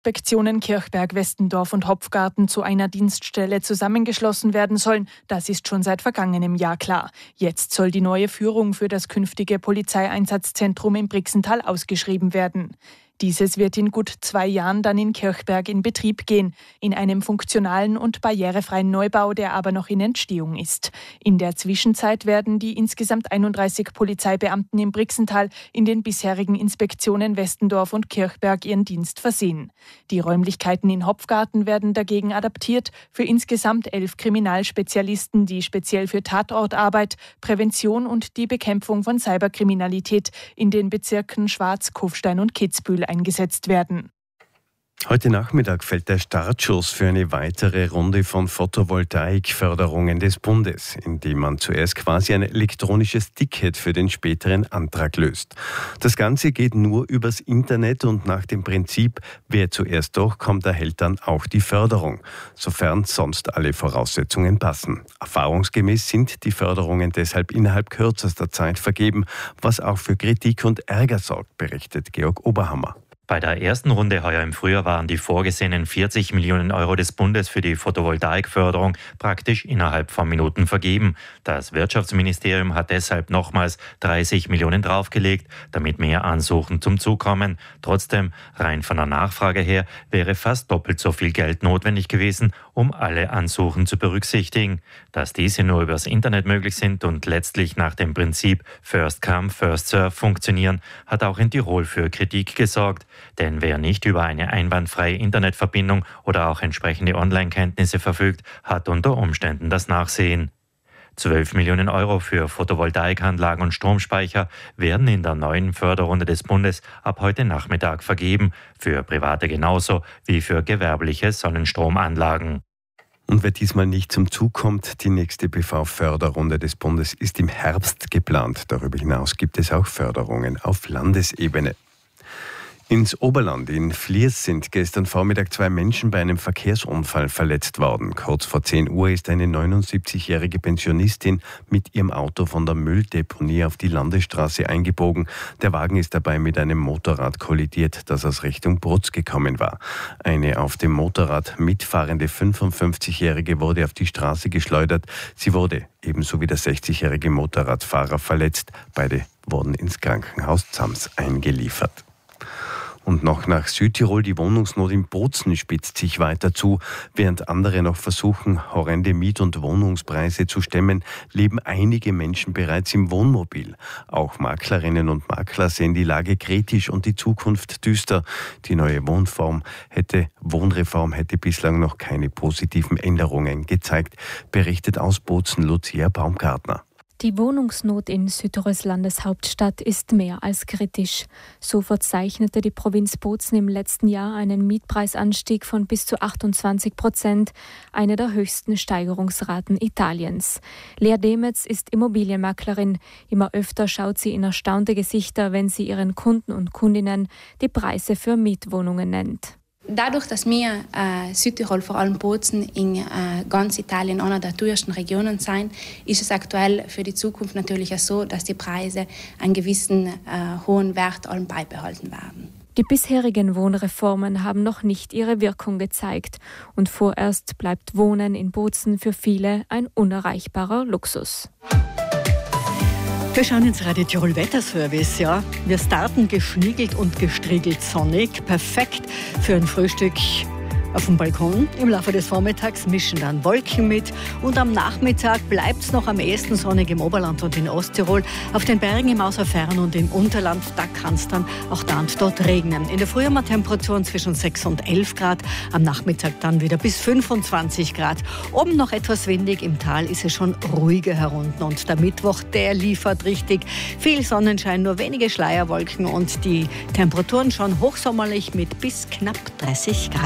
Inspektionen Kirchberg, Westendorf und Hopfgarten zu einer Dienststelle zusammengeschlossen werden sollen, das ist schon seit vergangenem Jahr klar. Jetzt soll die neue Führung für das künftige Polizeieinsatzzentrum im Brixental ausgeschrieben werden. Dieses wird in gut 2 Jahren dann in Kirchberg in Betrieb gehen, in einem funktionalen und barrierefreien Neubau, der aber noch in Entstehung ist. In der Zwischenzeit werden die insgesamt 31 Polizeibeamten im Brixental in den bisherigen Inspektionen Westendorf und Kirchberg ihren Dienst versehen. Die Räumlichkeiten in Hopfgarten werden dagegen adaptiert für insgesamt 11 Kriminalspezialisten, die speziell für Tatortarbeit, Prävention und die Bekämpfung von Cyberkriminalität in den Bezirken Schwarz, Kufstein und Kitzbühel eingesetzt werden. Heute Nachmittag fällt der Startschuss für eine weitere Runde von Photovoltaikförderungen des Bundes, indem man zuerst quasi ein elektronisches Ticket für den späteren Antrag löst. Das Ganze geht nur übers Internet und nach dem Prinzip, wer zuerst durchkommt, erhält dann auch die Förderung, sofern sonst alle Voraussetzungen passen. Erfahrungsgemäß sind die Förderungen deshalb innerhalb kürzester Zeit vergeben, was auch für Kritik und Ärger sorgt, berichtet Georg Oberhammer. Bei der ersten Runde heuer im Frühjahr waren die vorgesehenen 40 Millionen Euro des Bundes für die Photovoltaikförderung praktisch innerhalb von Minuten vergeben. Das Wirtschaftsministerium hat deshalb nochmals 30 Millionen draufgelegt, damit mehr Ansuchen zum Zug kommen. Trotzdem, rein von der Nachfrage her, wäre fast doppelt so viel Geld notwendig gewesen, um alle Ansuchen zu berücksichtigen. Dass diese nur übers Internet möglich sind und letztlich nach dem Prinzip First Come, First Serve funktionieren, hat auch in Tirol für Kritik gesorgt. Denn wer nicht über eine einwandfreie Internetverbindung oder auch entsprechende Online-Kenntnisse verfügt, hat unter Umständen das Nachsehen. 12 Millionen Euro für Photovoltaikanlagen und Stromspeicher werden in der neuen Förderrunde des Bundes ab heute Nachmittag vergeben, für Private genauso wie für gewerbliche Sonnenstromanlagen. Und wer diesmal nicht zum Zug kommt, die nächste PV-Förderrunde des Bundes ist im Herbst geplant. Darüber hinaus gibt es auch Förderungen auf Landesebene. Ins Oberland in Fliers sind gestern Vormittag 2 Menschen bei einem Verkehrsunfall verletzt worden. Kurz vor 10 Uhr ist eine 79-jährige Pensionistin mit ihrem Auto von der Mülldeponie auf die Landesstraße eingebogen. Der Wagen ist dabei mit einem Motorrad kollidiert, das aus Richtung Brutz gekommen war. Eine auf dem Motorrad mitfahrende 55-jährige wurde auf die Straße geschleudert. Sie wurde ebenso wie der 60-jährige Motorradfahrer verletzt. Beide wurden ins Krankenhaus Zams eingeliefert. Und noch nach Südtirol, die Wohnungsnot in Bozen spitzt sich weiter zu. Während andere noch versuchen, horrende Miet- und Wohnungspreise zu stemmen, leben einige Menschen bereits im Wohnmobil. Auch Maklerinnen und Makler sehen die Lage kritisch und die Zukunft düster. Die neue Wohnreform hätte bislang noch keine positiven Änderungen gezeigt, berichtet aus Bozen Lucia Baumgartner. Die Wohnungsnot in Südtirols Landeshauptstadt ist mehr als kritisch. So verzeichnete die Provinz Bozen im letzten Jahr einen Mietpreisanstieg von bis zu 28%, eine der höchsten Steigerungsraten Italiens. Lea Demetz ist Immobilienmaklerin. Immer öfter schaut sie in erstaunte Gesichter, wenn sie ihren Kunden und Kundinnen die Preise für Mietwohnungen nennt. Dadurch, dass wir Südtirol, vor allem Bozen, in ganz Italien einer der teuersten Regionen sind, ist es aktuell für die Zukunft natürlich auch so, dass die Preise einen gewissen hohen Wert allem beibehalten werden. Die bisherigen Wohnreformen haben noch nicht ihre Wirkung gezeigt und vorerst bleibt Wohnen in Bozen für viele ein unerreichbarer Luxus. Wir schauen ins Radio Tirol Wetterservice. Ja. Wir starten geschniegelt und gestriegelt sonnig. Perfekt für ein Frühstück auf dem Balkon. Im Laufe des Vormittags mischen dann Wolken mit und am Nachmittag bleibt es noch am ehesten sonnig im Oberland und in Osttirol. Auf den Bergen im Außerfern und im Unterland, da kann es dann auch da und dort regnen. In der Früh haben wir Temperaturen zwischen 6 und 11 Grad, am Nachmittag dann wieder bis 25 Grad. Oben noch etwas windig, im Tal ist es schon ruhiger herunten und der Mittwoch, der liefert richtig viel Sonnenschein, nur wenige Schleierwolken und die Temperaturen schon hochsommerlich mit bis knapp 30 Grad.